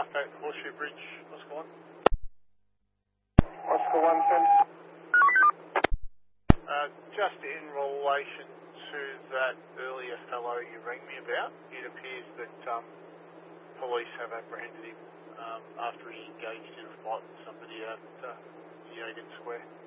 Okay, Horseshoe Bridge, Oscar 1. Oscar 1, send. Just in relation to that earlier fellow you rang me about, it appears that police have apprehended him after he engaged in a fight with somebody at Yeagan Square.